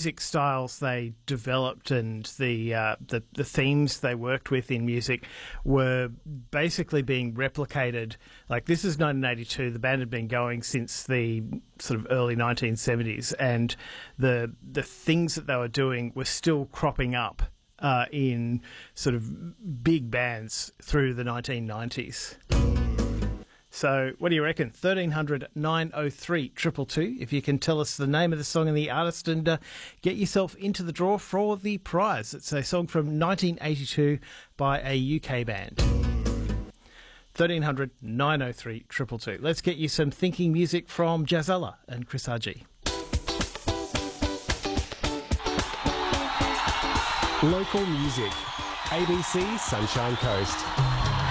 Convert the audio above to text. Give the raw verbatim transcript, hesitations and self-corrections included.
music styles they developed and the, uh, the the themes they worked with in music were basically being replicated. Like, this is nineteen eighty-two. The band had been going since the sort of early nineteen seventies, and the the things that they were doing were still cropping up uh, in sort of big bands through the nineteen nineties. So what do you reckon? thirteen hundred nine oh three two two two, if you can tell us the name of the song and the artist, and uh, get yourself into the draw for the prize. It's a song from nineteen eighty-two by a U K band. thirteen hundred nine oh three two two two. Let's get you some thinking music from Jazella and Chris Haji. Local music. A B C Sunshine Coast.